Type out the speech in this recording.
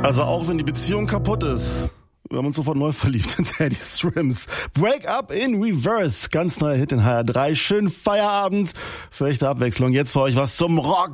Also auch wenn die Beziehung kaputt ist. Wir haben uns sofort neu verliebt in Teddy Swims. Break Up in Reverse. Ganz neuer Hit in HR3. Schönen Feierabend. Für echte Abwechslung. Jetzt für euch was zum Rock